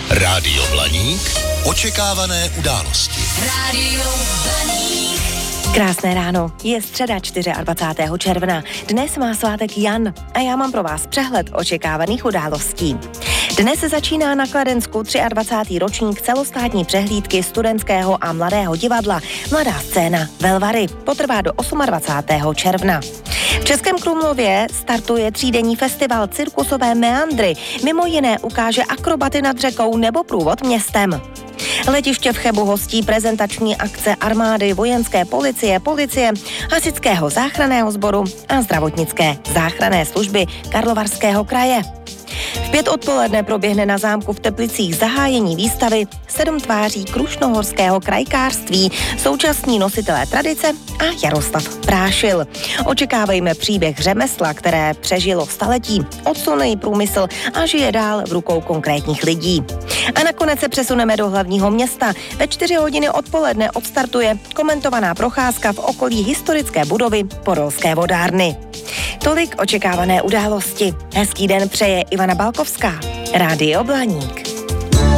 Rádio Blaník. Očekávané události. Rádio Blaník. Krásné ráno, je středa 24. června. Dnes má svátek Jan a já mám pro vás přehled očekávaných událostí. Dnes se začíná na Kladensku 23. ročník celostátní přehlídky studentského a mladého divadla Mladá scéna Velvary. Potrvá do 28. června. V Českém Krumlově startuje třídenní festival Cirkusové meandry. Mimo jiné ukáže akrobaty nad řekou nebo průvod městem. Letiště v Chebu hostí prezentační akce armády, vojenské policie, hasičského záchranného sboru a zdravotnické záchranné služby Karlovarského kraje. V 5 odpoledne proběhne na zámku v Teplicích zahájení výstavy 7 tváří krušnohorského krajkářství, současní nositelé tradice a Jaroslav Prášil. Očekávejme příběh řemesla, které přežilo staletí, odsunej průmysl a žije dál v rukou konkrétních lidí. A nakonec se přesuneme do hlavního města. Ve 4 hodiny odpoledne odstartuje komentovaná procházka v okolí historické budovy Podolské vodárny. Tolik očekávané události. Hezký den přeje Ivana Balkovská. Rádio Blaník.